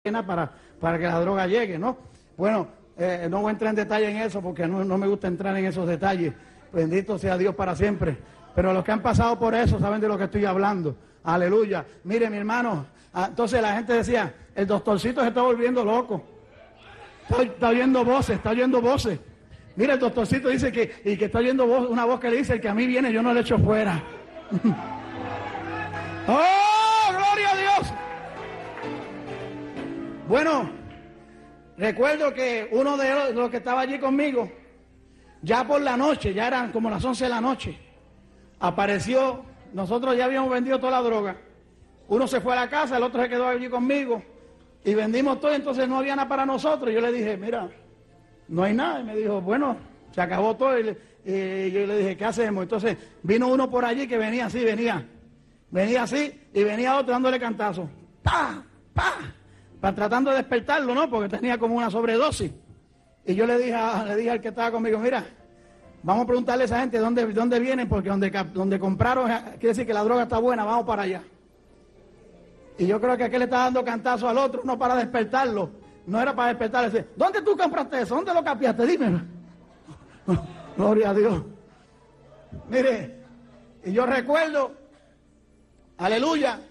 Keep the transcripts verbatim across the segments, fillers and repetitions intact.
para, para que la droga llegue, ¿no? Bueno, eh, no voy a entrar en detalle en eso porque no, no me gusta entrar en esos detalles. Bendito sea Dios para siempre. Pero los que han pasado por eso saben de lo que estoy hablando. Aleluya. Mire, mi hermano, ah, entonces la gente decía, el doctorcito se está volviendo loco. Está, está oyendo voces, está oyendo voces. Mira, el doctorcito dice que, y que está oyendo voz, una voz que le dice, el que a mí viene yo no le echo fuera. ¡Oh, gloria a Dios! Bueno, recuerdo que uno de los que estaba allí conmigo, ya por la noche, ya eran como las once de la noche, apareció, nosotros ya habíamos vendido toda la droga. Uno se fue a la casa, el otro se quedó allí conmigo y vendimos todo, entonces no había nada para nosotros. Yo le dije, mira, no hay nada. Y me dijo, bueno, se acabó todo. Y, le, y yo le dije, ¿qué hacemos? Entonces vino uno por allí que venía así, venía, venía así y venía otro dándole cantazo. ¡Pa! ¡Pa! Para tratando de despertarlo, ¿no? Porque tenía como una sobredosis. Y yo le dije, a, le dije al que estaba conmigo, mira, vamos a preguntarle a esa gente dónde, dónde vienen, porque donde, donde compraron, quiere decir que la droga está buena, vamos para allá. Y yo creo que aquel le está dando cantazo al otro, no para despertarlo, no era para despertarlo. Decir, ¿dónde tú compraste eso? ¿Dónde lo capiaste? Dime. Gloria a Dios. Mire, y yo recuerdo, aleluya,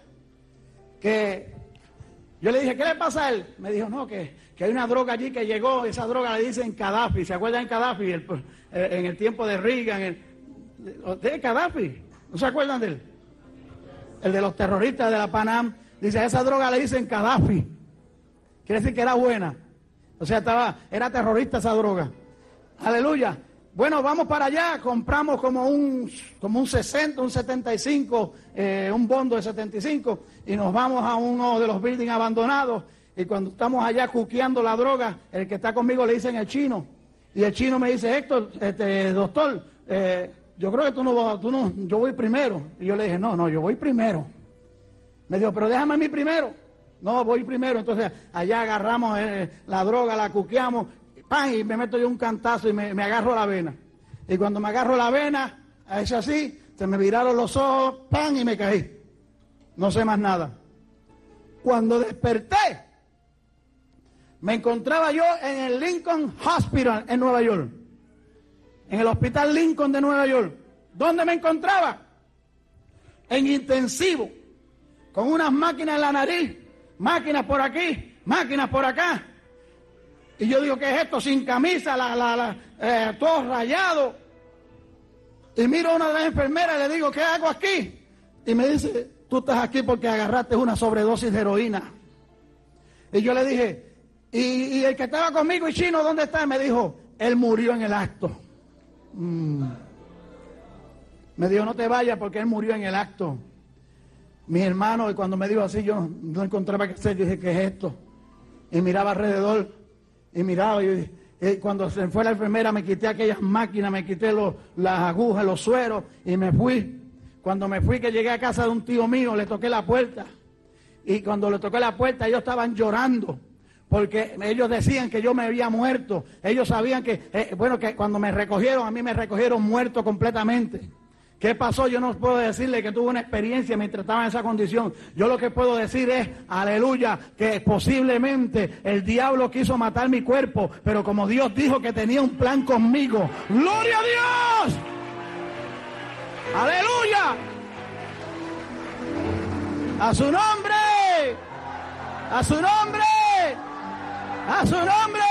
que yo le dije, ¿qué le pasa a él? Me dijo, no, que, que hay una droga allí que llegó, esa droga le dicen Gaddafi. ¿Se acuerdan de Gaddafi? El, en el tiempo de Reagan, el, ¿de Gaddafi? ¿No se acuerdan de él? El de los terroristas de la Panam. Dice, a esa droga le dicen Gaddafi. Quiere decir que era buena. O sea, estaba, era terrorista esa droga. Aleluya. Bueno, vamos para allá, compramos como un, como un sesenta, un setenta y cinco, eh, un bondo de setenta y cinco, y nos vamos a uno de los buildings abandonados, y cuando estamos allá cuqueando la droga, el que está conmigo le dicen el chino, y el chino me dice, Héctor, este, doctor, eh, yo creo que tú no, tú no, yo voy primero. Y yo le dije, no, no, yo voy primero. Me dijo, pero déjame a mí primero. No, voy primero. Entonces allá agarramos eh, la droga, la cuqueamos, ¡pam! Y me meto yo un cantazo y me, me agarro la vena. Y cuando me agarro la vena, es así, se me viraron los ojos, ¡pam! Y me caí. No sé más nada. Cuando desperté, me encontraba yo en el Lincoln Hospital en Nueva York. En el Hospital Lincoln de Nueva York. ¿Dónde me encontraba? En intensivo. Con unas máquinas en la nariz. Máquinas por aquí, máquinas por acá. Y yo digo, ¿qué es esto? Sin camisa, la, la, la, eh, todo rayado. Y miro a una de las enfermeras y le digo, ¿qué hago aquí? Y me dice, tú estás aquí porque agarraste una sobredosis de heroína. Y yo le dije, ¿y, y el que estaba conmigo y chino, dónde está? Y me dijo, él murió en el acto. Mm. Me dijo, no te vayas porque él murió en el acto. Mi hermano, y cuando me dijo así, yo no encontraba qué hacer. Yo dije, ¿qué es esto? Y miraba alrededor. Y miraba, y, y cuando se fue la enfermera me quité aquellas máquinas, me quité los, las agujas, los sueros y me fui. Cuando me fui, que llegué a casa de un tío mío, le toqué la puerta. Y cuando le toqué la puerta, ellos estaban llorando. Porque ellos decían que yo me había muerto. Ellos sabían que, eh, bueno, que cuando me recogieron, a mí me recogieron muerto completamente. ¿Qué pasó? Yo no puedo decirle que tuve una experiencia mientras estaba en esa condición. Yo lo que puedo decir es, aleluya, que posiblemente el diablo quiso matar mi cuerpo, pero como Dios dijo que tenía un plan conmigo. ¡Gloria a Dios! ¡Aleluya! ¡A su nombre! ¡A su nombre! ¡A su nombre!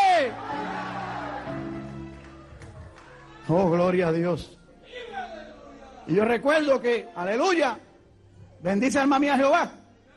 ¡Oh, gloria a Dios! Y yo recuerdo que, aleluya, bendice alma mía Jehová.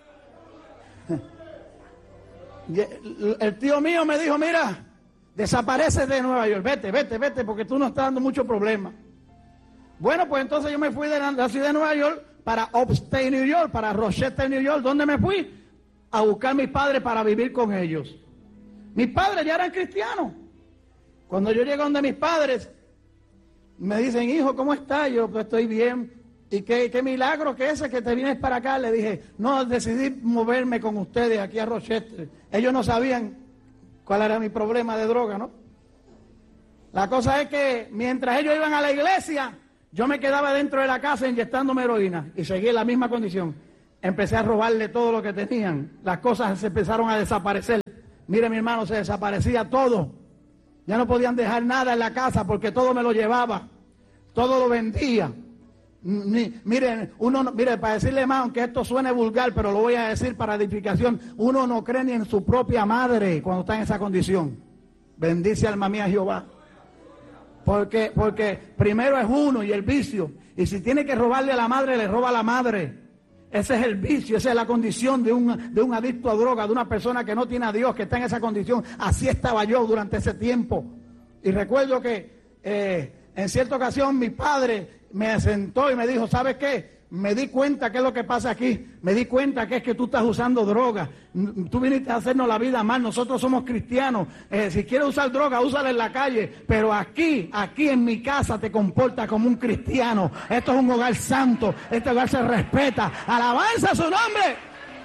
Y el, el tío mío me dijo, mira, desaparece de Nueva York, vete, vete, vete, porque tú no estás dando mucho problema. Bueno, pues entonces yo me fui de la, la ciudad de Nueva York para Upstate New York, para Rochester, New York. ¿Dónde me fui? A buscar a mis padres para vivir con ellos. Mis padres ya eran cristianos. Cuando yo llego donde mis padres, me dicen, hijo, ¿cómo estás? Yo, pues estoy bien. ¿Y qué, qué milagro que ese que te vienes para acá? Le dije, no, decidí moverme con ustedes aquí a Rochester. Ellos no sabían cuál era mi problema de droga, ¿no? La cosa es que mientras ellos iban a la iglesia, yo me quedaba dentro de la casa inyectándome heroína y seguí en la misma condición. empecé a robarle todo lo que tenían. Las cosas se empezaron a desaparecer. Mire, mi hermano, se desaparecía todo. Ya no podían dejar nada en la casa porque todo me lo llevaba. Todo lo vendía. Ni, miren, uno, mire, para decirle más, aunque esto suene vulgar, pero lo voy a decir para edificación, uno no cree ni en su propia madre cuando está en esa condición. Bendice alma mía Jehová. Porque, porque primero es uno y el vicio. Y si tiene que robarle a la madre, le roba a la madre. Ese es el vicio, esa es la condición de un, de un adicto a droga, de una persona que no tiene a Dios, que está en esa condición. Así estaba yo durante ese tiempo. Y recuerdo que eh, en cierta ocasión mi padre me sentó y me dijo, ¿sabes qué? Me di cuenta que es lo que pasa aquí. Me di cuenta que es que tú estás usando droga. Tú viniste a hacernos la vida mal. Nosotros somos cristianos. Eh, si quieres usar droga, úsala en la calle. Pero aquí, aquí en mi casa te comportas como un cristiano. Esto es un hogar santo. Este hogar se respeta. Alabanza a su nombre.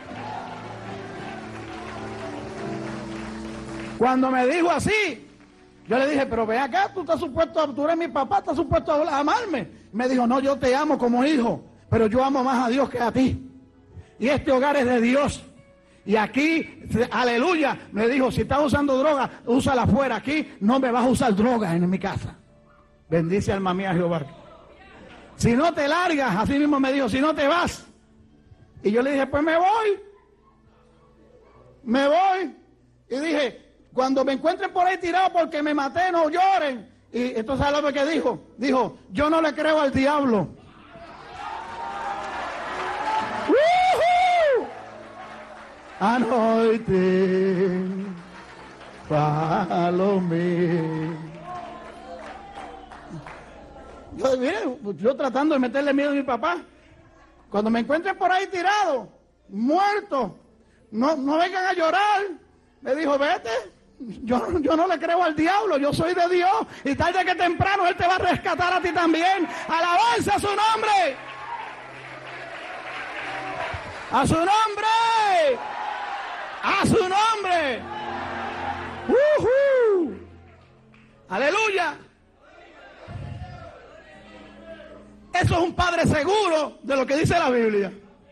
Cuando me dijo así, yo le dije, pero ve acá, tú estás supuesto, tú eres mi papá, estás supuesto a amarme. Me dijo, no, yo te amo como hijo, pero yo amo más a Dios que a ti. Y este hogar es de Dios. Y aquí, aleluya, me dijo, si estás usando droga, úsala afuera. Aquí no me vas a usar droga en mi casa. Bendice alma mía Jehová. Si no te largas, así mismo me dijo, si no te vas. Y yo le dije, pues me voy. Me voy. Y dije, cuando me encuentren por ahí tirado porque me maté, no lloren. Y entonces, ¿sabes lo que dijo? Dijo, yo no le creo al diablo. ¡Woohoo! Anointing, follow me. Yo, mire, yo tratando de meterle miedo a mi papá. Cuando me encuentren por ahí tirado, muerto, no, no vengan a llorar. Me dijo, vete. Yo, yo no le creo al diablo, yo soy de Dios. Y tarde que temprano Él te va a rescatar a ti también. Alabanza a su nombre. A su nombre. A su nombre. Uh-huh. Aleluya. Eso es un padre seguro de lo que dice la Biblia.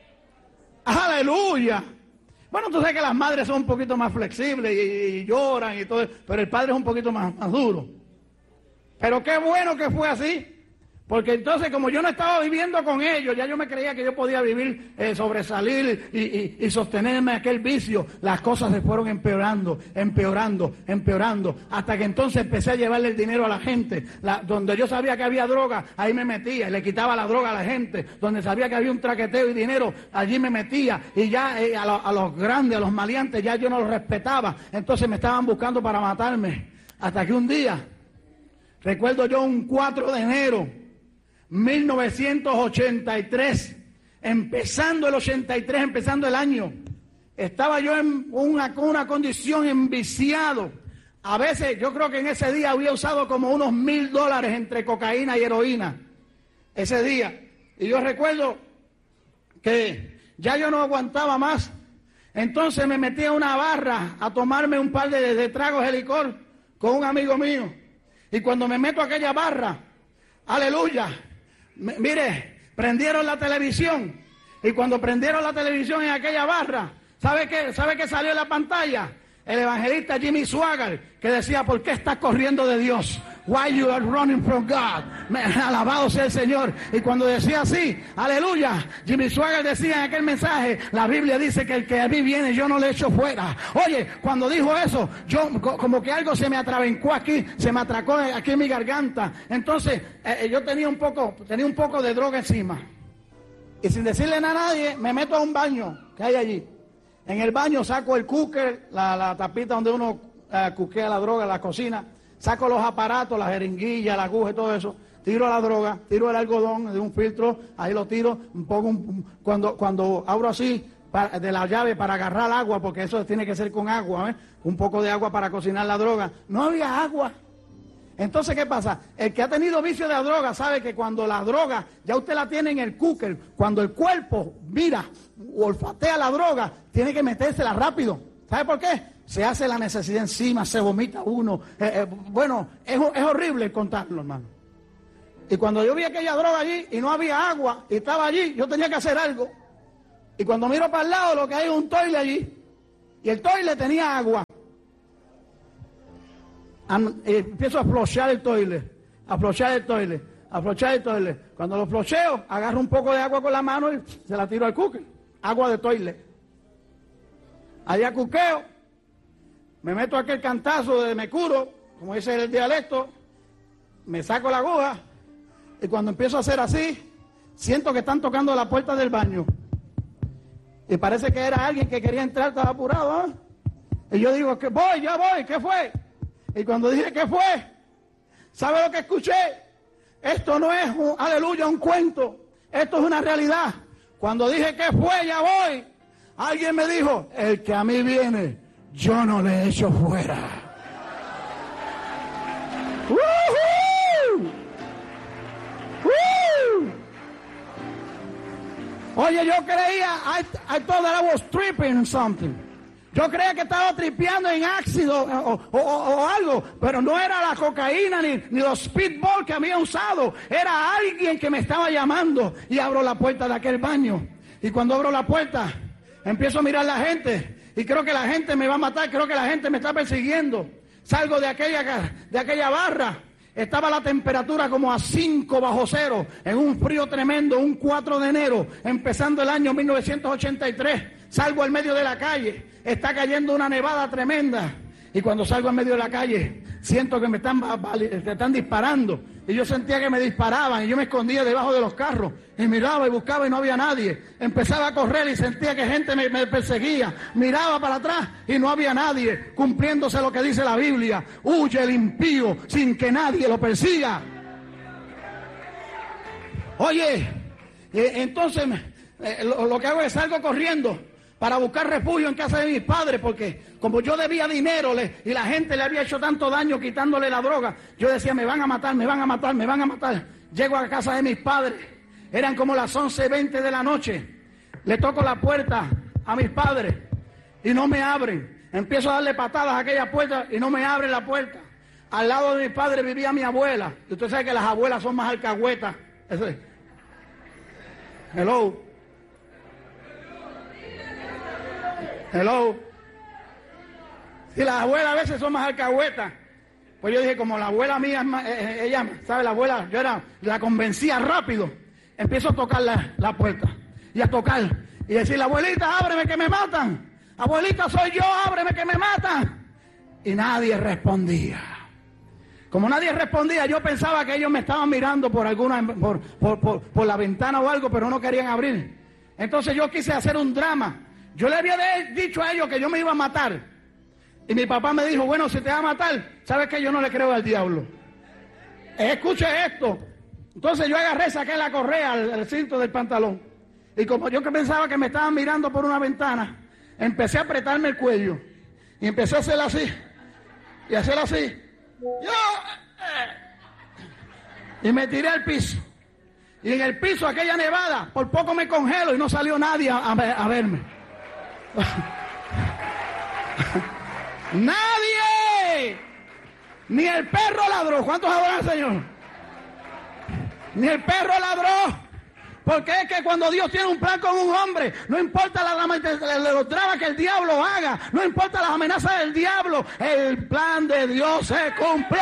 Aleluya. Bueno, tú sabes que las madres son un poquito más flexibles y, y lloran y todo, pero el padre es un poquito más, más duro. Pero qué bueno que fue así, porque entonces como yo no estaba viviendo con ellos, ya yo me creía que yo podía vivir, eh, sobresalir y, y, y sostenerme aquel vicio. Las cosas se fueron empeorando, empeorando, empeorando, hasta que entonces empecé a llevarle el dinero a la gente. La, donde yo sabía que había droga, ahí me metía y le quitaba la droga a la gente. Donde sabía que había un traqueteo y dinero, allí me metía. Y ya eh, a, lo, a los grandes, a los maleantes, ya yo no los respetaba. Entonces me estaban buscando para matarme. Hasta que un día, recuerdo yo un cuatro de enero, mil novecientos ochenta y tres, empezando el ochenta y tres, empezando el año, estaba yo en una, una condición enviciado. A veces, yo creo que en ese día había usado como unos mil dólares entre cocaína y heroína, ese día. Y yo recuerdo que ya yo no aguantaba más. Entonces me metí a una barra a tomarme un par de, de tragos de licor con un amigo mío. Y cuando me meto a aquella barra, aleluya, me, mire, prendieron la televisión. Y cuando prendieron la televisión en aquella barra, ¿sabe qué, ¿sabe qué salió en la pantalla? El evangelista Jimmy Swaggart, que decía, ¿por qué estás corriendo de Dios? Why you are running from God? Me, alabado sea el Señor. Y cuando decía así, aleluya, Jimmy Swaggart decía en aquel mensaje, la Biblia dice que el que a mí viene yo no le echo fuera. Oye, cuando dijo eso, yo como que algo se me atravencó aquí, se me atracó aquí en mi garganta. Entonces, eh, yo tenía un poco, tenía un poco de droga encima. Y sin decirle nada a nadie, me meto a un baño que hay allí. En el baño saco el cooker, la, la tapita donde uno uh, cuquea la droga, la cocina. Saco los aparatos, la jeringuilla, la aguja y todo eso. Tiro la droga, tiro el algodón de un filtro, ahí lo tiro. Pongo un, cuando, cuando abro así para, de la llave para agarrar agua, porque eso tiene que ser con agua, ¿eh? Un poco de agua para cocinar la droga. No había agua. Entonces, ¿qué pasa? El que ha tenido vicio de la droga sabe que cuando la droga ya usted la tiene en el cooker, cuando el cuerpo mira, olfatea la droga, tiene que metérsela rápido. ¿Sabe por qué? Se hace la necesidad encima, se vomita uno. Eh, eh, bueno, es, es horrible contarlo, hermano. Y cuando yo vi aquella droga allí y no había agua y estaba allí, yo tenía que hacer algo. Y cuando miro para el lado, lo que hay es un toile allí. Y el toile tenía agua. Am, eh, empiezo a flochear el toile, a flochear el toile, a flochear el toile. Cuando lo flocheo, agarro un poco de agua con la mano y se la tiro al cuque. Agua de toile. Allá cuqueo, me meto aquel cantazo de me curo, como dice el dialecto, me saco la aguja y cuando empiezo a hacer así, siento que están tocando la puerta del baño. Y parece que era alguien que quería entrar, estaba apurado, ¿eh? Y yo digo, que voy, ya voy, ¿qué fue? Y cuando dije, ¿qué fue? ¿Sabe lo que escuché? Esto no es, un, aleluya, un cuento. Esto es una realidad. Cuando dije, ¿qué fue? Ya voy. Alguien me dijo, el que a mí viene, yo no le echo fuera. ¡Woohoo! ¡Woo! Oye, yo creía, I, I thought that I was tripping something. Yo creía que estaba tripeando en ácido o, o, o, o algo, pero no era la cocaína ni, ni los speedball que había usado. Era alguien que me estaba llamando y abro la puerta de aquel baño. Y cuando abro la puerta, empiezo a mirar a la gente y creo que la gente me va a matar, creo que la gente me está persiguiendo. Salgo de aquella, de aquella barra. Estaba la temperatura como a cinco bajo cero, en un frío tremendo, un cuatro de enero, empezando el año mil novecientos ochenta y tres. Salgo al medio de la calle, está cayendo una nevada tremenda. Y cuando salgo al medio de la calle, siento que me están, me están disparando. Y yo sentía que me disparaban y yo me escondía debajo de los carros. Y miraba y buscaba y no había nadie. Empezaba a correr y sentía que gente me, me perseguía. Miraba para atrás y no había nadie. Cumpliéndose lo que dice la Biblia. Huye el impío sin que nadie lo persiga. Oye, eh, entonces eh, lo, lo que hago es salgo corriendo para buscar refugio en casa de mis padres, porque como yo debía dinero le, y la gente le había hecho tanto daño quitándole la droga, yo decía, me van a matar, me van a matar, me van a matar. Llego a casa de mis padres, eran como las once y veinte de la noche, le toco la puerta a mis padres y no me abren. Empiezo a darle patadas a aquella puerta y no me abren la puerta. Al lado de mis padres vivía mi abuela, y usted sabe que las abuelas son más alcahuetas. Hello. Hello. Si las abuelas a veces son más alcahuetas, pues yo dije, como la abuela mía es más, eh, ella, ¿sabe? La abuela, yo era, la convencía rápido. Empiezo a tocar la, la puerta y a tocar y decirle, abuelita, ábreme que me matan. Abuelita, soy yo, ábreme que me matan. Y nadie respondía. Como nadie respondía, yo pensaba que ellos me estaban mirando por alguna, por, por, por, por la ventana o algo, pero no querían abrir. Entonces yo quise hacer un drama. Yo le había dicho a ellos que yo me iba a matar. Y mi papá me dijo, bueno, si te va a matar, ¿sabes qué? Yo no le creo al diablo. Escuche esto. Entonces yo agarré, saqué la correa al, al cinto del pantalón. Y como yo que pensaba que me estaban mirando por una ventana, empecé a apretarme el cuello. Y empecé a hacer así. Y hacer así. Yo, eh, y me tiré al piso. Y en el piso, aquella nevada, por poco me congelo y no salió nadie a, a, a verme. Nadie, ni el perro ladró. ¿Cuántos adoran al Señor? Ni el perro ladró, porque es que cuando Dios tiene un plan con un hombre, no importa la, la, la, los dramas que el diablo haga, no importa las amenazas del diablo, el plan de Dios se cumple.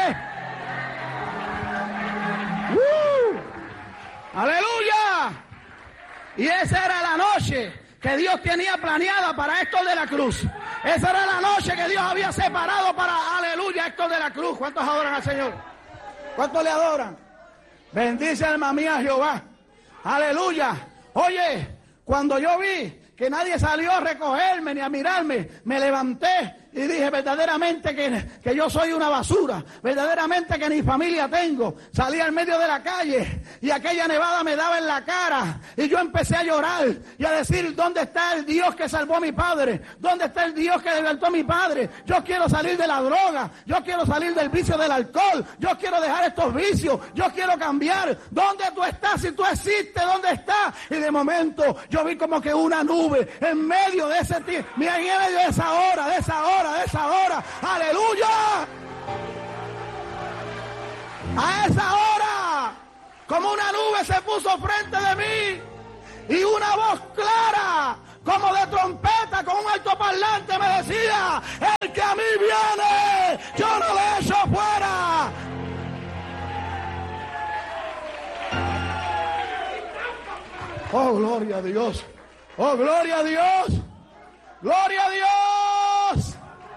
¡Uh! ¡Aleluya! Y esa era la noche que Dios tenía planeada para Héctor de la Cruz. Esa era la noche que Dios había separado para, aleluya, Héctor de la Cruz. ¿Cuántos adoran al Señor? ¿Cuántos le adoran? Bendice, alma mía, Jehová. Aleluya. Oye, cuando yo vi que nadie salió a recogerme ni a mirarme, me levanté y dije verdaderamente que, que yo soy una basura, verdaderamente que ni familia tengo. Salí al medio de la calle y aquella nevada me daba en la cara y yo empecé a llorar y a decir, ¿dónde está el Dios que salvó a mi padre? ¿Dónde está el Dios que libertó a mi padre? Yo quiero salir de la droga, yo quiero salir del vicio del alcohol, yo quiero dejar estos vicios, yo quiero cambiar. ¿Dónde tú estás? Si tú existes, ¿dónde estás? Y de momento yo vi como que una nube en medio de ese tiempo, en medio de esa hora, de esa hora, de esa hora, aleluya, a esa hora, como una nube se puso frente de mí Y una voz clara, como de trompeta, con un altoparlante, me decía: el que a mí viene, yo no le echo fuera. Oh, gloria a Dios. Oh, gloria a Dios. Gloria a Dios.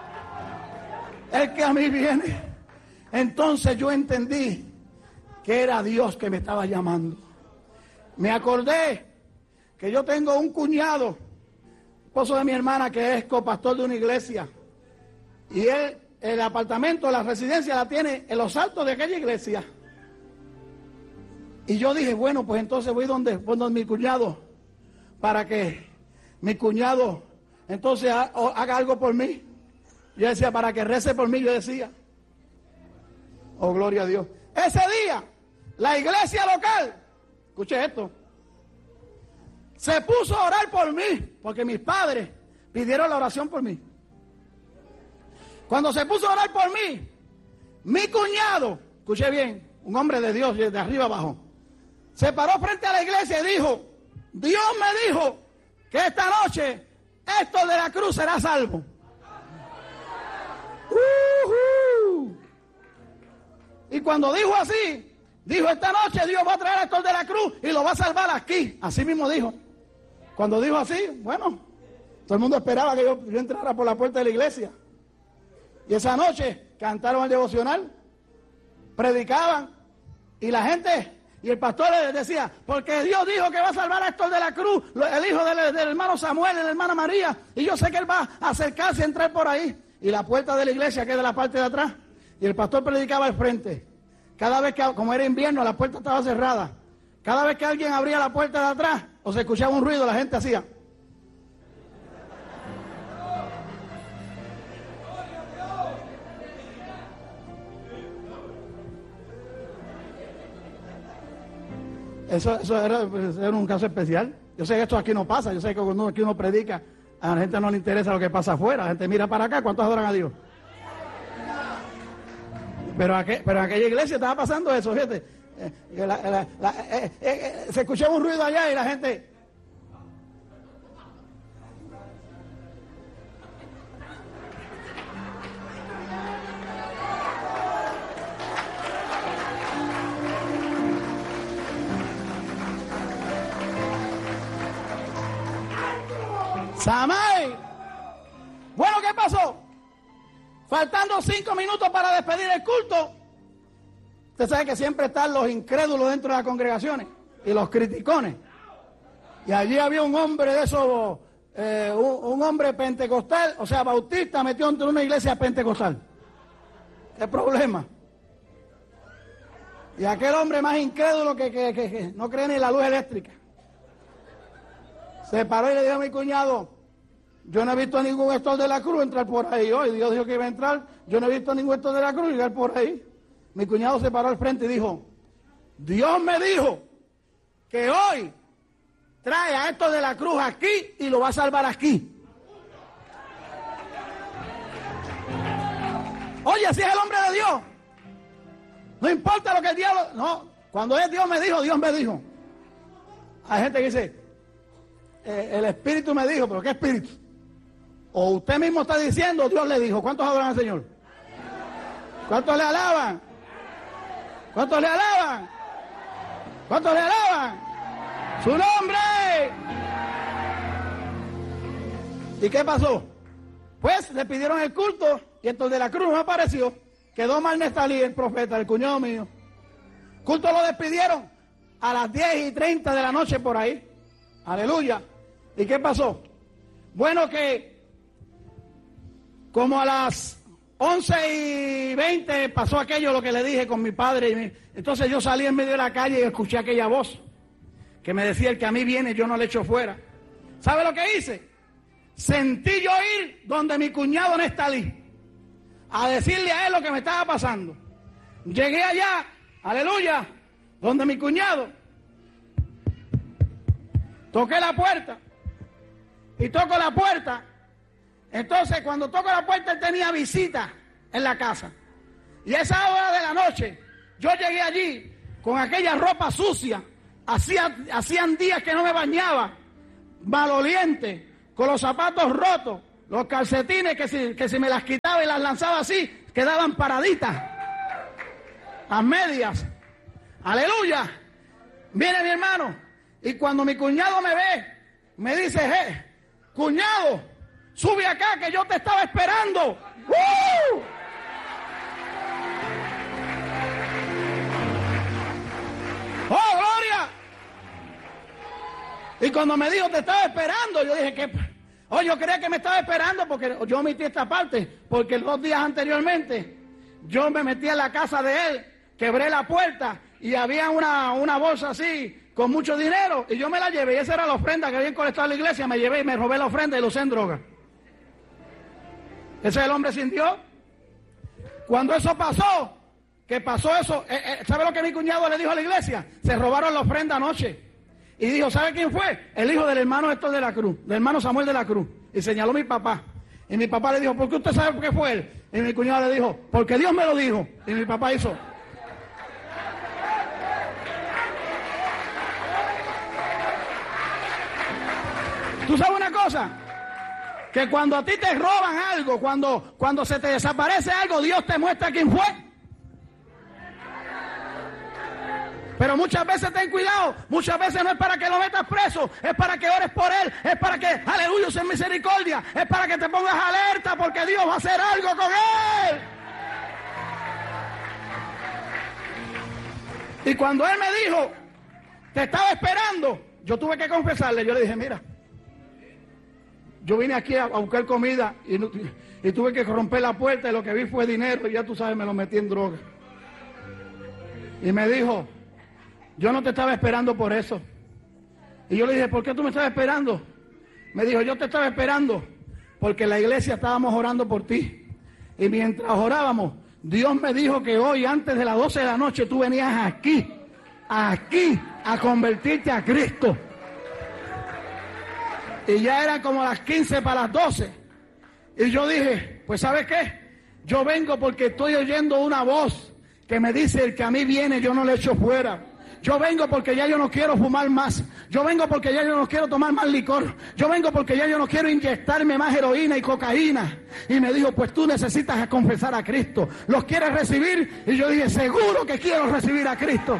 El que a mí viene. Entonces yo entendí que era Dios que me estaba llamando. Me acordé que yo tengo un cuñado, esposo de mi hermana, que es copastor de una iglesia. Y él, el apartamento, la residencia la tiene en los altos de aquella iglesia. Y yo dije, bueno, pues entonces voy donde, donde mi cuñado, para que mi cuñado entonces ha, haga algo por mí. Yo decía, para que rece por mí, yo decía. Oh, gloria a Dios. Ese día, la iglesia local, escuche esto, se puso a orar por mí, porque mis padres pidieron la oración por mí. Cuando se puso a orar por mí, mi cuñado, escuche bien, un hombre de Dios, de arriba abajo, se paró frente a la iglesia y dijo: Dios me dijo que esta noche Héctor de la Cruz será salvo. Uh-huh. Y cuando dijo así, dijo: esta noche Dios va a traer a Héctor de la Cruz y lo va a salvar aquí. Así mismo dijo. Cuando dijo así, bueno, todo el mundo esperaba que yo, yo entrara por la puerta de la iglesia. Y esa noche cantaron el devocional, predicaban, y la gente, y el pastor les decía: porque Dios dijo que va a salvar a Héctor de la Cruz, el hijo del, del hermano Samuel y la hermana María, y yo sé que él va a acercarse a entrar por ahí. Y la puerta de la iglesia queda en la parte de atrás, y el pastor predicaba al frente. Cada vez que, como era invierno, la puerta estaba cerrada. Cada vez que alguien abría la puerta de atrás o se escuchaba un ruido, la gente hacía. Eso, eso era, era un caso especial. Yo sé que esto aquí no pasa. Yo sé que cuando aquí uno predica, a la gente no le interesa lo que pasa afuera. La gente mira para acá. ¿Cuántos adoran a Dios? Pero, aquel, pero en aquella iglesia estaba pasando eso, fíjate. Eh, la, la, la, eh, eh, eh, se escuchaba un ruido allá y la gente... ¡Samay! Bueno, ¿qué pasó? Faltando cinco minutos para despedir el culto. Usted sabe que siempre están los incrédulos dentro de las congregaciones y los criticones. Y allí había un hombre de esos, eh, un, un hombre pentecostal, o sea, bautista, metido en una iglesia pentecostal. ¿Qué problema? Y aquel hombre más incrédulo que, que, que, que no cree ni en la luz eléctrica. Se paró y le dijo a mi cuñado: yo no he visto a ningún Héctor de la Cruz entrar por ahí hoy. Dios dijo que iba a entrar. Yo no he visto a ningún Héctor de la Cruz llegar por ahí. Mi cuñado se paró al frente y dijo: Dios me dijo que hoy trae a Héctor de la Cruz aquí y lo va a salvar aquí. Oye, si es el hombre de Dios, no importa lo que el diablo... No, cuando es Dios me dijo, Dios me dijo. Hay gente que dice: eh, el Espíritu me dijo. ¿Pero qué Espíritu? O usted mismo está diciendo: Dios le dijo. ¿Cuántos adoran al Señor? ¿Cuántos le alaban? ¿Cuántos le alaban? ¿Cuántos le alaban? ¡Su nombre! ¿Y qué pasó? Pues le pidieron el culto y entonces de la Cruz no apareció. Quedó mal Nestalí, el profeta, el cuñado mío. Culto lo despidieron a las diez y treinta de la noche por ahí. Aleluya. ¿Y qué pasó? Bueno, que como a las once y veinte pasó aquello, lo que le dije con mi padre. Y mi... Entonces yo salí en medio de la calle y escuché aquella voz que me decía: el que a mí viene, yo no le echo fuera. ¿Sabe lo que hice? Sentí yo ir donde mi cuñado Nestalí a decirle a él lo que me estaba pasando. Llegué allá, aleluya, donde mi cuñado. Toqué la puerta y toco la puerta. Entonces, cuando toco la puerta, él tenía visita en la casa. Y a esa hora de la noche, yo llegué allí con aquella ropa sucia, hacía, hacían días que no me bañaba, maloliente, con los zapatos rotos, los calcetines que si, que si me las quitaba y las lanzaba así, quedaban paraditas, a medias. Aleluya. Viene mi hermano, y cuando mi cuñado me ve, me dice, eh, cuñado, sube acá que yo te estaba esperando. ¡Uh! ¡Oh, gloria! Y cuando me dijo, te estaba esperando, yo dije que, oh, yo creía que me estaba esperando porque yo omití esta parte, porque dos días anteriormente yo me metí a la casa de él, quebré la puerta y había una, una bolsa así con mucho dinero y yo me la llevé y esa era la ofrenda que habían colectado en la iglesia, me llevé y me robé la ofrenda y lo usé en droga. Ese es el hombre sin Dios. Cuando eso pasó, que pasó eso, eh, eh, ¿sabe lo que mi cuñado le dijo a la iglesia? Se robaron la ofrenda anoche. Y dijo, ¿sabe quién fue? El hijo del hermano Héctor de la Cruz, del hermano Samuel de la Cruz. Y señaló a mi papá. Y mi papá le dijo, ¿por qué usted sabe por qué fue él? Y mi cuñado le dijo, porque Dios me lo dijo. Y mi papá hizo. ¿Tú sabes una cosa? Que cuando a ti te roban algo, cuando, cuando se te desaparece algo, Dios te muestra quién fue. Pero muchas veces ten cuidado, muchas veces no es para que lo metas preso, es para que ores por él, es para que, aleluya, uses misericordia, es para que te pongas alerta porque Dios va a hacer algo con él. Y cuando él me dijo, te estaba esperando, yo tuve que confesarle, yo le dije, mira, yo vine aquí a, a buscar comida y, y tuve que romper la puerta y lo que vi fue dinero y ya tú sabes, me lo metí en droga. Y me dijo, yo no te estaba esperando por eso. Y yo le dije, ¿por qué tú me estabas esperando? Me dijo, yo te estaba esperando porque en la iglesia estábamos orando por ti. Y mientras orábamos, Dios me dijo que hoy, antes de las doce de la noche, tú venías aquí, aquí, a convertirte a Cristo. Y ya eran como las quince para las doce. Y yo dije, pues ¿sabes qué? Yo vengo porque estoy oyendo una voz que me dice, el que a mí viene yo no le echo fuera. Yo vengo porque ya yo no quiero fumar más. Yo vengo porque ya yo no quiero tomar más licor. Yo vengo porque ya yo no quiero inyectarme más heroína y cocaína. Y me dijo, pues tú necesitas confesar a Cristo. ¿Los quieres recibir? Y yo dije, seguro que quiero recibir a Cristo.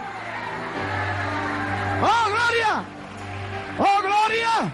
¡Oh, gloria! ¡Oh, gloria!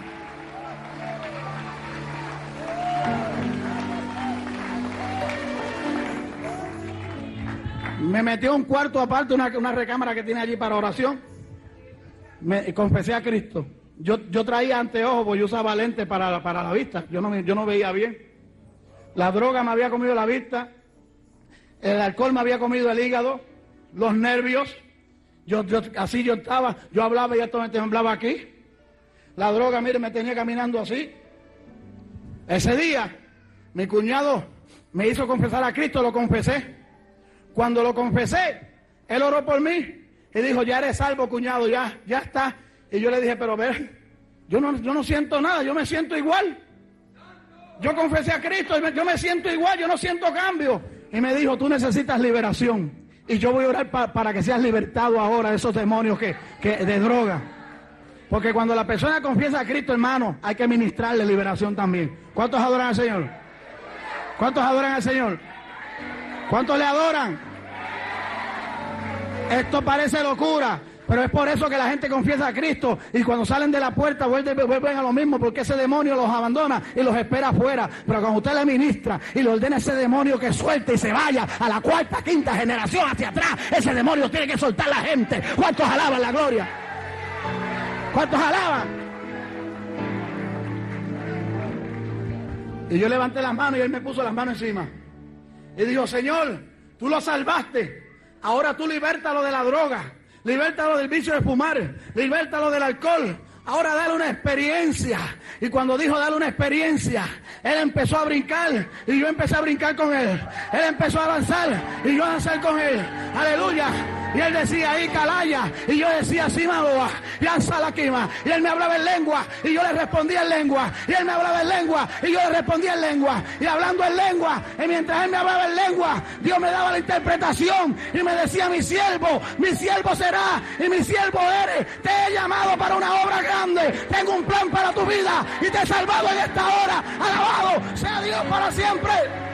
Me metió un cuarto aparte, una, una recámara que tiene allí para oración. Me confesé a Cristo. Yo, yo traía anteojos, porque yo usaba lentes para, para la vista. Yo no, yo no veía bien. La droga me había comido la vista. El alcohol me había comido el hígado. Los nervios. Yo, yo, así yo estaba. Yo hablaba y esto me temblaba aquí. La droga, mire, me tenía caminando así. Ese día, mi cuñado me hizo confesar a Cristo, lo confesé. Cuando lo confesé, él oró por mí y dijo, ya eres salvo, cuñado, ya, ya está. Y yo le dije, pero ver, yo no, yo no siento nada, yo me siento igual. Yo confesé a Cristo y me, yo me siento igual, yo no siento cambio. Y me dijo, tú necesitas liberación. Y yo voy a orar pa, para que seas libertado ahora de esos demonios que, que, de droga. Porque cuando la persona confiesa a Cristo, hermano, hay que ministrarle liberación también. ¿Cuántos adoran al Señor? ¿Cuántos adoran al Señor? ¿Cuántos le adoran? Esto parece locura, pero es por eso que la gente confiesa a Cristo y cuando salen de la puerta vuelven, vuelven a lo mismo, porque ese demonio los abandona y los espera afuera. Pero cuando usted le ministra y le ordena a ese demonio que suelte y se vaya a la cuarta, quinta generación hacia atrás, ese demonio tiene que soltar la gente. ¿Cuántos alaban la gloria? ¿Cuántos alaban? Y yo levanté las manos y él me puso las manos encima. Y dijo, Señor, tú lo salvaste, ahora tú libértalo de la droga, libértalo del vicio de fumar, libértalo del alcohol, ahora dale una experiencia. Y cuando dijo dale una experiencia, él empezó a brincar y yo empecé a brincar con él. Él empezó a avanzar y yo a avanzar con él. Aleluya. Y él decía, ahí calaya. Y yo decía, sí, maboa. Y alza la quima. Y él me hablaba en lengua. Y yo le respondía en lengua. Y él me hablaba en lengua. Y yo le respondía en lengua. Y hablando en lengua. Y mientras él me hablaba en lengua, Dios me daba la interpretación. Y me decía, mi siervo, mi siervo será. Y mi siervo eres. Te he llamado para una obra grande. Tengo un plan para tu vida. Y te he salvado en esta hora. Alabado sea Dios para siempre.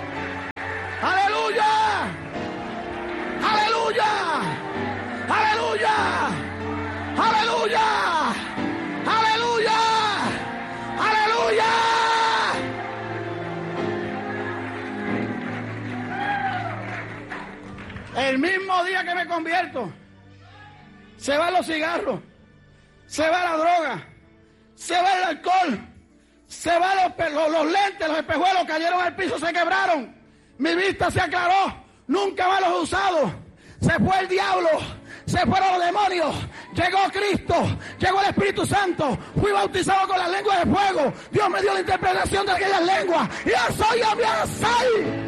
Aleluya. Aleluya. Aleluya. Aleluya. Aleluya. Aleluya. El mismo día que me convierto, se van los cigarros, se va la droga, se va el alcohol, se van los, los, los lentes, los espejuelos cayeron al piso, se quebraron, mi vista se aclaró, nunca más los he usado, se fue el diablo, se fueron los demonios, llegó Cristo, llegó el Espíritu Santo, fui bautizado con las lenguas de fuego, Dios me dio la interpretación de aquellas lenguas, y yo soy yo mi soy.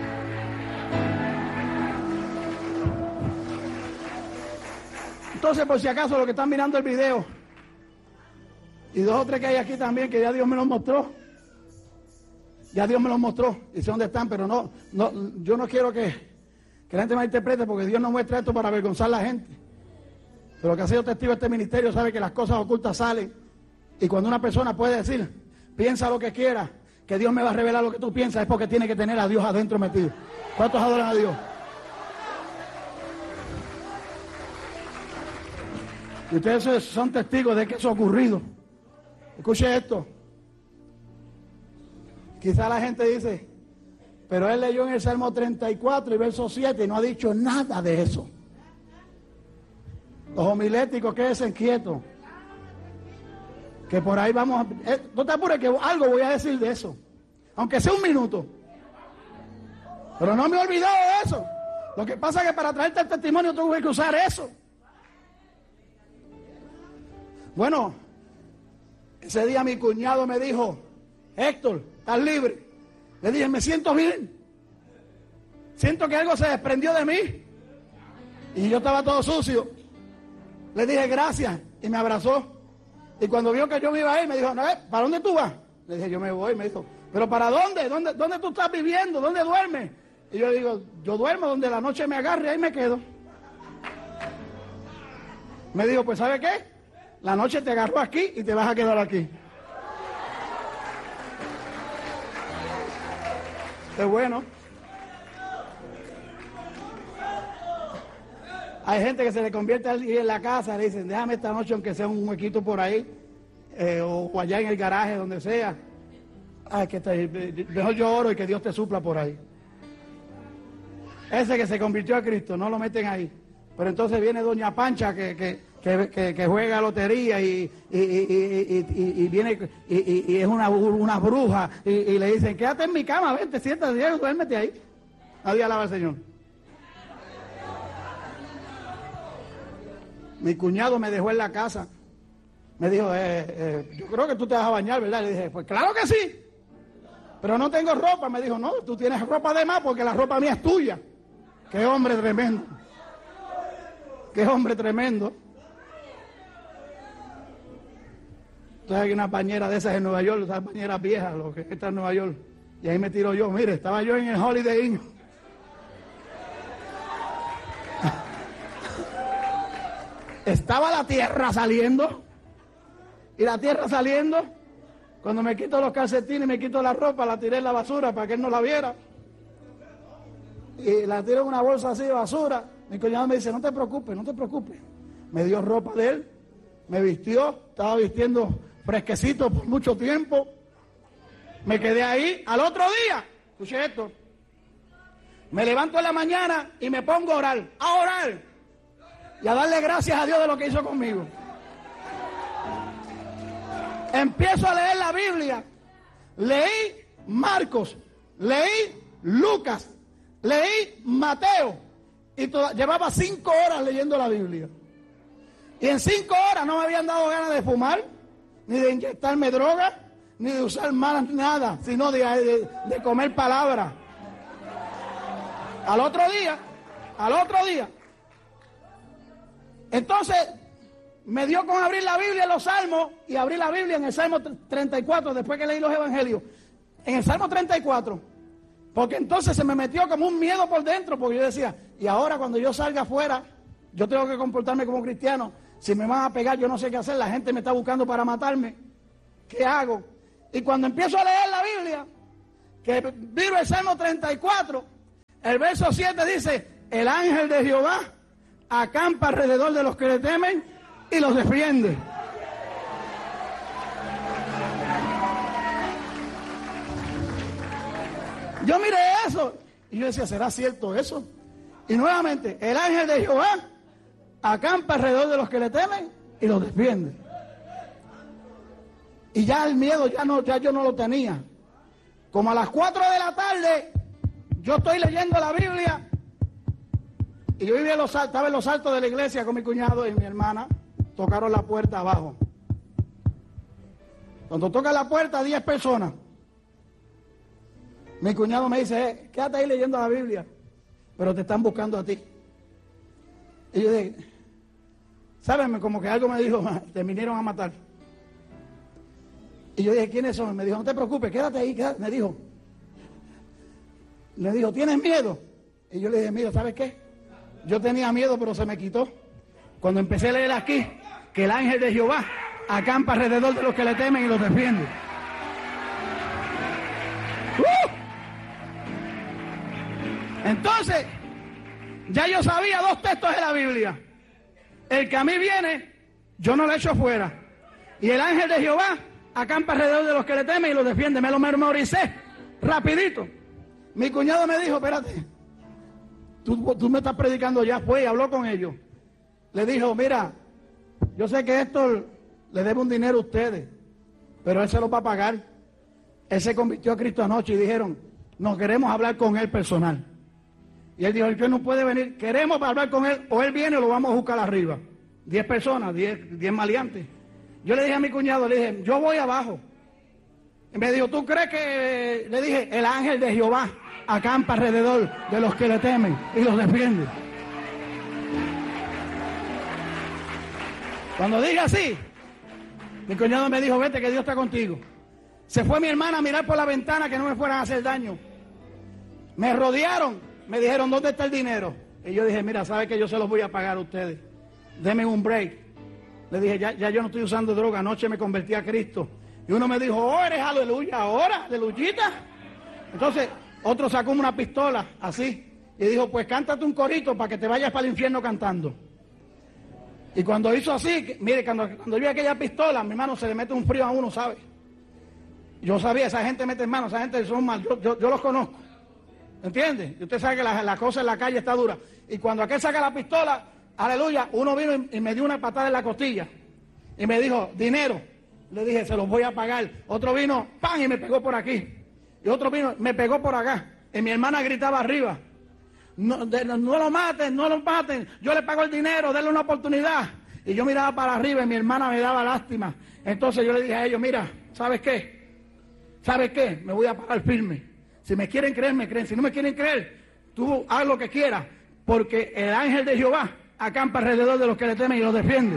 Entonces, por si acaso, los que están mirando el video, y dos o tres que hay aquí también, que ya Dios me los mostró, ya Dios me los mostró, y sé dónde están, pero no, no yo no quiero que, que la gente me interprete, porque Dios no muestra esto para avergonzar a la gente. Pero que ha sido testigo de este ministerio sabe que las cosas ocultas salen, y cuando una persona puede decir, piensa lo que quiera, que Dios me va a revelar lo que tú piensas, es porque tiene que tener a Dios adentro metido. ¿Cuántos adoran a Dios? Y ustedes son testigos de que eso ha ocurrido. Escuche esto. Quizá la gente dice, pero él leyó en el Salmo treinta y cuatro y verso siete y no ha dicho nada de eso. Los homiléticos, quédense quietos. Que por ahí vamos a... Eh, no te apures que algo voy a decir de eso. Aunque sea un minuto. Pero no me he olvidado de eso. Lo que pasa es que para traerte el testimonio tuve que usar eso. Bueno, ese día mi cuñado me dijo, Héctor, ¿estás libre? Le dije, me siento bien. Siento que algo se desprendió de mí. Y yo estaba todo sucio. Le dije, gracias. Y me abrazó. Y cuando vio que yo me iba a ir, me dijo, no, ¿para dónde tú vas? Le dije, yo me voy. Me dijo, ¿pero para dónde? ¿Dónde, dónde tú estás viviendo? ¿Dónde duermes? Y yo le digo, yo duermo donde la noche me agarre y ahí me quedo. Me dijo, pues ¿sabe qué? La noche te agarró aquí y te vas a quedar aquí. Es bueno. Hay gente que se le convierte allí en la casa, le dicen, déjame esta noche aunque sea un huequito por ahí, eh, o, o allá en el garaje, donde sea. Ay, que te, mejor yo oro y que Dios te supla por ahí. Ese que se convirtió a Cristo, no lo meten ahí. Pero entonces viene doña Pancha que... que Que, que, que juega lotería y, y, y, y, y, y viene y, y es una, una bruja y, y le dicen, quédate en mi cama, vente, siéntate, duérmete ahí. Nadie alaba al Señor. Mi cuñado me dejó en la casa. Me dijo, eh, eh, yo creo que tú te vas a bañar, ¿verdad? Le dije, pues claro que sí. Pero no tengo ropa. Me dijo, no, tú tienes ropa de más porque la ropa mía es tuya. Qué hombre tremendo. Qué hombre tremendo. Entonces hay una bañera de esas en Nueva York, esas bañeras viejas, lo que está en Nueva York. Y ahí me tiro yo, mire, estaba yo en el Holiday Inn. Estaba la tierra saliendo. Y la tierra saliendo, cuando me quito los calcetines y me quito la ropa, la tiré en la basura para que él no la viera. Y la tiré en una bolsa así de basura. Mi cuñado me dice, no te preocupes, no te preocupes. Me dio ropa de él, me vistió, estaba vistiendo fresquecito por mucho tiempo. Me quedé ahí. Al otro día, escuché esto, me levanto en la mañana y me pongo a orar, a orar y a darle gracias a Dios de lo que hizo conmigo. Empiezo a leer la Biblia. Leí Marcos, leí Lucas, leí Mateo y toda, llevaba cinco horas leyendo la Biblia. Y en cinco horas no me habían dado ganas de fumar, ni de inyectarme droga, ni de usar más nada, sino de, de, de comer palabra. Al otro día, al otro día, Entonces, me dio con abrir la Biblia en los Salmos y abrí la Biblia en el Salmo treinta y cuatro, después que leí los Evangelios. En el Salmo treinta y cuatro, porque entonces se me metió como un miedo por dentro, porque yo decía, y ahora cuando yo salga afuera, yo tengo que comportarme como cristiano. Si me van a pegar, yo no sé qué hacer, la gente me está buscando para matarme. ¿Qué hago? Y cuando empiezo a leer la Biblia, que viro el Salmo treinta y cuatro, el verso siete dice, el ángel de Jehová acampa alrededor de los que le temen y los defiende. Yo miré eso y yo decía, ¿será cierto eso? Y nuevamente, el ángel de Jehová acampa alrededor de los que le temen y los defiende. Y ya el miedo ya no, ya yo no lo tenía. Como a las cuatro de la tarde, yo estoy leyendo la Biblia y yo vivía en los, estaba en los altos de la iglesia con mi cuñado y mi hermana. Tocaron la puerta abajo. Cuando toca la puerta, diez personas. Mi cuñado me dice, eh, quédate ahí leyendo la Biblia, pero te están buscando a ti. Y yo dije, ¿saben? Como que algo me dijo, te vinieron a matar. Y yo dije, ¿quiénes son? Me dijo, no te preocupes, quédate ahí, quédate. Me dijo, le dijo, ¿tienes miedo? Y yo le dije, mira, ¿sabes qué? Yo tenía miedo, pero se me quitó. Cuando empecé a leer aquí, que el ángel de Jehová acampa alrededor de los que le temen y los defiende. ¡Uh! Entonces, ya yo sabía dos textos de la Biblia. El que a mí viene, yo no lo echo fuera. Y el ángel de Jehová acampa alrededor de los que le temen y los defiende. Me lo memoricé rapidito. Mi cuñado me dijo, espérate, tú, tú me estás predicando ya. Fue y habló con ellos. Le dijo, mira, yo sé que esto le debe un dinero a ustedes, pero él se lo va a pagar. Él se convirtió a Cristo anoche y dijeron, nos queremos hablar con él personal. Y él dijo, el que no puede venir, queremos hablar con él, o él viene o lo vamos a buscar arriba. Diez personas, diez, diez maleantes. Yo le dije a mi cuñado, le dije, yo voy abajo. Y me dijo, ¿tú crees que...? Le dije, el ángel de Jehová acampa alrededor de los que le temen y los defiende. Cuando dije así, mi cuñado me dijo, vete que Dios está contigo. Se fue mi hermana a mirar por la ventana que no me fueran a hacer daño. Me rodearon, me dijeron, ¿dónde está el dinero? Y yo dije, mira, ¿sabe que yo se los voy a pagar a ustedes? Denme un break. Le dije, ya, ya yo no estoy usando droga, anoche me convertí a Cristo. Y uno me dijo, oh, eres aleluya, ahora, aleluyita. Entonces, otro sacó una pistola, así, y dijo, pues cántate un corito para que te vayas para el infierno cantando. Y cuando hizo así, mire, cuando, cuando yo vi aquella pistola, mi hermano, se le mete un frío a uno, ¿sabe? Yo sabía, esa gente mete hermano, esa gente son mal, yo, yo, yo los conozco. ¿Entiende? Y usted sabe que la, la cosa en la calle está dura. Y cuando aquel saca la pistola, aleluya, uno vino y, y me dio una patada en la costilla. Y me dijo, dinero. Le dije, se los voy a pagar. Otro vino, ¡pam! Y me pegó por aquí. Y otro vino, me pegó por acá. Y mi hermana gritaba arriba. No, de, no, no lo maten, no lo maten. Yo le pago el dinero, denle una oportunidad. Y yo miraba para arriba y mi hermana me daba lástima. Entonces yo le dije a ellos, mira, ¿sabes qué? ¿Sabes qué? Me voy a parar firme. Si me quieren creer, me creen. Si no me quieren creer, tú haz lo que quieras. Porque el ángel de Jehová acampa alrededor de los que le temen y los defiende.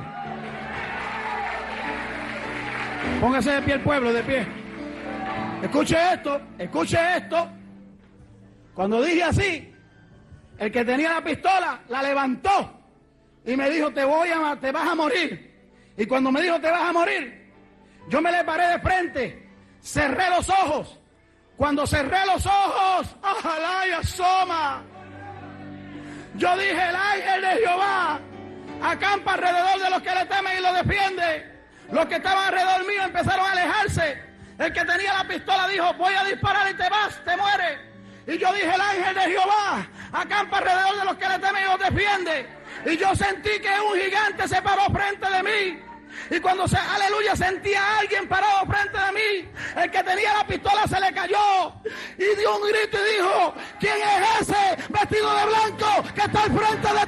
Póngase de pie el pueblo, de pie. Escuche esto, escuche esto. Cuando dije así, el que tenía la pistola la levantó y me dijo, te voy a, te vas a morir. Y cuando me dijo, te vas a morir, yo me le paré de frente, cerré los ojos. Cuando cerré los ojos, ojalá y asoma. Yo dije, el ángel de Jehová acampa alrededor de los que le temen y lo defiende. Los que estaban alrededor mío empezaron a alejarse. El que tenía la pistola dijo, voy a disparar y te vas, te mueres. Y yo dije, el ángel de Jehová acampa alrededor de los que le temen y los defiende. Y yo sentí que un gigante se paró frente de mí. Y cuando, se, aleluya, sentía a alguien parado frente de mí, el que tenía la pistola se le cayó y dio un grito y dijo, ¿quién es ese vestido de blanco que está al frente de